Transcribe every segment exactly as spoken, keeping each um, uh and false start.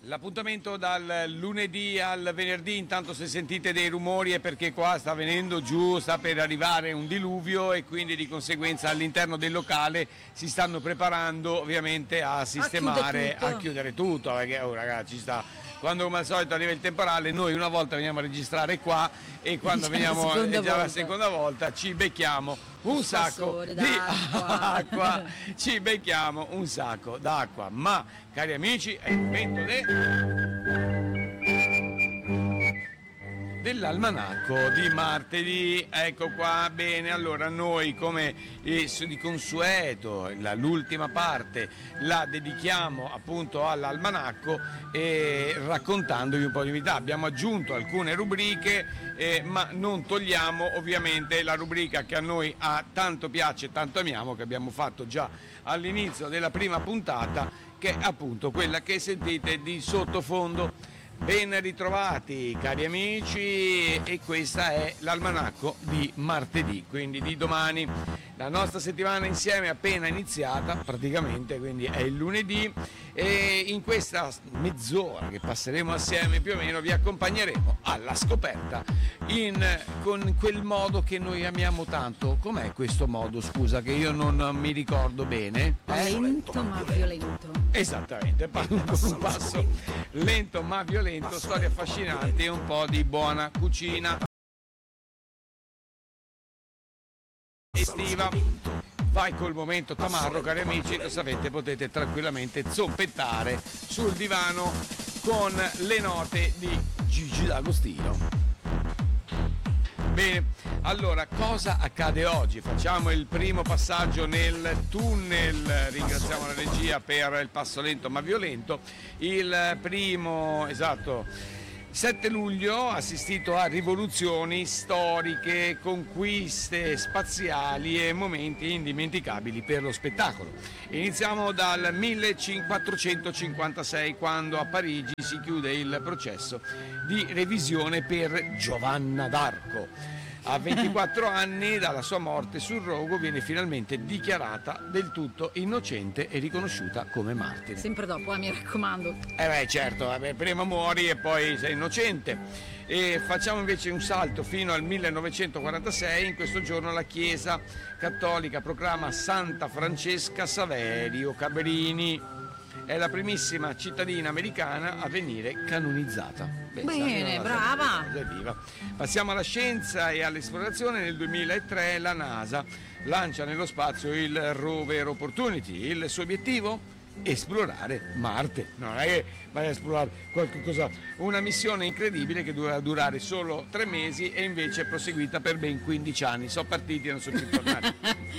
L'appuntamento dal lunedì al venerdì, intanto se sentite dei rumori è perché qua sta venendo giù, sta per arrivare un diluvio e quindi di conseguenza all'interno del locale si stanno preparando ovviamente a sistemare, a chiudere tutto, perché oh, ragazzi, ci sta, quando come al solito arriva il temporale noi una volta veniamo a registrare qua e quando veniamo è già la seconda volta ci becchiamo un sacco di acqua, ci becchiamo un sacco d'acqua, ma cari amici è il momento de... dell'almanacco di martedì. Ecco qua, bene, allora noi come eh, di consueto la, l'ultima parte la dedichiamo appunto all'almanacco eh, raccontandovi un po' di novità. Abbiamo aggiunto alcune rubriche eh, ma non togliamo ovviamente la rubrica che a noi ha tanto piace, tanto amiamo, che abbiamo fatto già all'inizio della prima puntata, che è appunto quella che sentite di sottofondo. Ben ritrovati cari amici, e questa è l'almanacco di martedì, quindi di domani. La nostra settimana insieme è appena iniziata praticamente, quindi è il lunedì, e in questa mezz'ora che passeremo assieme più o meno vi accompagneremo alla scoperta in, con quel modo che noi amiamo tanto. Com'è questo modo, scusa, che io non mi ricordo bene? Eh? Lento ma violento. Esattamente, un passo lento ma violento, storie affascinanti e un po' di buona cucina estiva. Vai col momento tamarro, cari amici, lo sapete, potete tranquillamente zoppettare sul divano con le note di Gigi D'Agostino. Bene, allora cosa accade oggi? Facciamo il primo passaggio nel tunnel, ringraziamo la regia per il passo lento ma violento. Il primo, esatto, sette luglio, assistito a rivoluzioni storiche, conquiste spaziali e momenti indimenticabili per lo spettacolo. Iniziamo dal millequattrocentocinquantasei, quando a Parigi si chiude il processo di revisione per Giovanna d'Arco. A ventiquattro anni dalla sua morte sul rogo viene finalmente dichiarata del tutto innocente e riconosciuta come martire. Sempre dopo, eh, mi raccomando. Eh beh, certo, vabbè, prima muori e poi sei innocente. E facciamo invece un salto fino al millenovecentoquarantasei. In questo giorno la Chiesa Cattolica proclama Santa Francesca Saverio Cabrini. È la primissima cittadina americana a venire canonizzata. Beh, bene, brava! Viva. Passiamo alla scienza e all'esplorazione. Nel duemilatré la NASA lancia nello spazio il rover Opportunity. Il suo obiettivo? Esplorare Marte. Non è che vai a esplorare qualcosa. Una missione incredibile che doveva durare solo tre mesi e invece è proseguita per ben quindici anni. Sono partiti e non sono più tornati.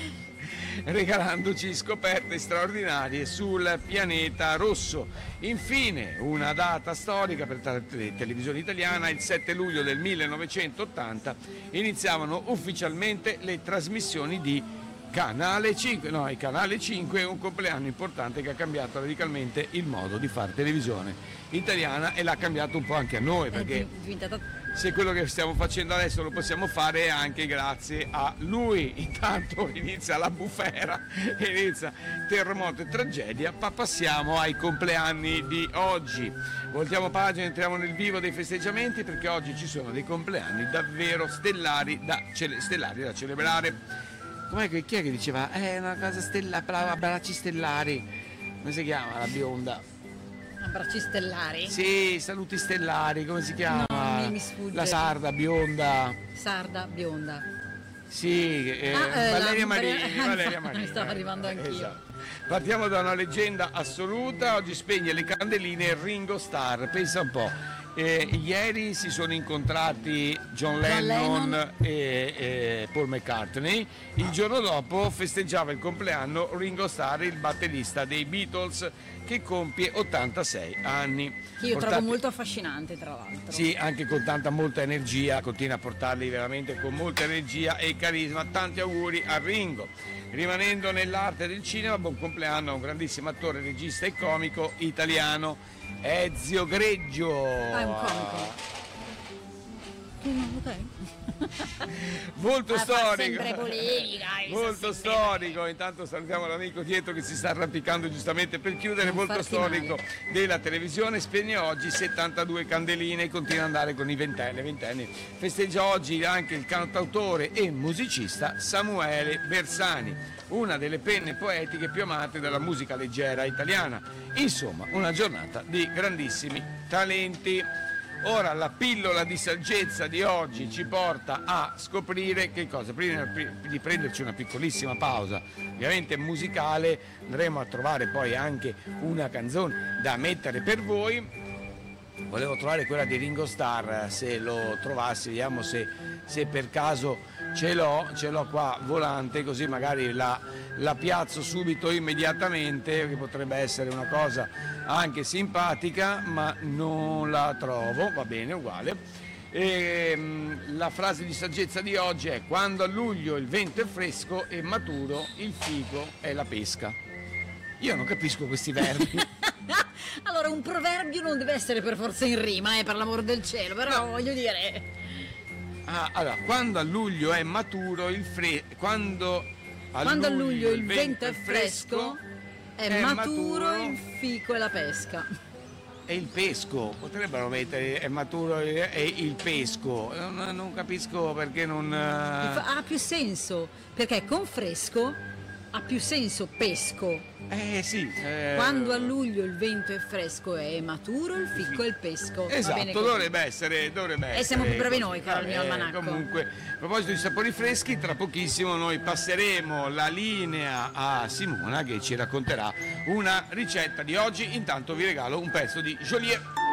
Regalandoci scoperte straordinarie sul pianeta rosso. Infine, una data storica per la televisione italiana: il sette luglio del millenovecentottanta iniziavano ufficialmente le trasmissioni di Canale cinque. No, il Canale cinque è un compleanno importante che ha cambiato radicalmente il modo di fare televisione italiana e l'ha cambiato un po' anche a noi, perché se quello che stiamo facendo adesso lo possiamo fare anche grazie a lui. Intanto inizia la bufera, inizia terremoto e tragedia, ma passiamo ai compleanni di oggi. Voltiamo pagina, entriamo nel vivo dei festeggiamenti, perché oggi ci sono dei compleanni davvero stellari da, cele- stellari da celebrare. Com'è che chi è che diceva? È una cosa stellare, brava, bracci stellari. Come si chiama la bionda? Abbracci stellari? Sì, saluti stellari, come si chiama? No, mi, mi sfugge. La sarda, bionda. Sarda, bionda. Sì, eh, ah, eh, Valeria la... Marini. Valeria Marini. Mi stavo arrivando anch'io. Esatto. Partiamo da una leggenda assoluta. Oggi spegne le candeline Ringo Starr. Pensa un po'. Eh, ieri si sono incontrati John Lennon, Lennon. E, e Paul McCartney. Il giorno dopo festeggiava il compleanno Ringo Starr, il batterista dei Beatles, che compie ottantasei anni. Che io Portati... trovo molto affascinante, tra l'altro. Sì, anche con tanta molta energia, continua a portarli veramente con molta energia e carisma. Tanti auguri a Ringo. Rimanendo nell'arte del cinema, buon compleanno a un grandissimo attore, regista e comico italiano, Ezio Greggio. Ah, è un comico. Ok. Molto Ah, fa storico. sempre polemica, eh, Molto fa sempre storico. Intanto salutiamo l'amico dietro che si sta arrampicando giustamente per chiudere. Non Molto farti storico male. della televisione. Spegne oggi settantadue candeline e continua ad andare con i ventenni. ventenni. Festeggia oggi anche il cantautore e musicista Samuele Bersani, una delle penne poetiche più amate della musica leggera italiana. Insomma, una giornata di grandissimi talenti. Ora la pillola di saggezza di oggi ci porta a scoprire che cosa? Prima di prenderci una piccolissima pausa, ovviamente musicale, andremo a trovare poi anche una canzone da mettere per voi. Volevo trovare quella di Ringo Starr, se lo trovassi, vediamo se, se per caso ce l'ho, ce l'ho qua volante, così magari la, la piazzo subito immediatamente, che potrebbe essere una cosa anche simpatica, ma non la trovo, va bene, uguale. E, mh, la frase di saggezza di oggi è: quando a luglio il vento è fresco e maturo il fico è la pesca. Io non capisco questi verbi. Allora, un proverbio non deve essere per forza in rima, eh, per l'amor del cielo, però No. voglio dire... Ah, allora, quando a luglio è maturo il fresco, quando a Quando a luglio, luglio il vento è fresco, è, è maturo, maturo il fico e la pesca. e il pesco, potrebbero mettere è maturo e e il pesco, non, non capisco perché non... Mi fa- Ha più senso, perché con fresco ha più senso pesco. Eh sì. eh, Quando a luglio il vento è fresco è maturo il ficco e il pesco. Va Esatto, bene così. dovrebbe essere, dovrebbe essere. siamo più bravi così. noi, caro il mio Vabbè, almanacco. Comunque, a proposito di sapori freschi, tra pochissimo noi passeremo la linea a Simona che ci racconterà una ricetta di oggi. Intanto vi regalo un pezzo di Joliet.